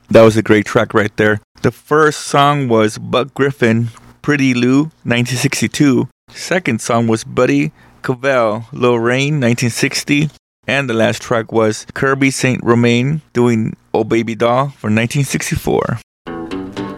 That was a great track right there. The first song was Buck Griffin, Pretty Lou, 1962. Second song was Buddy Cavell, Lil Rain, 1960. And the last track was Kirby St. Romain doing Oh Baby Doll for 1964.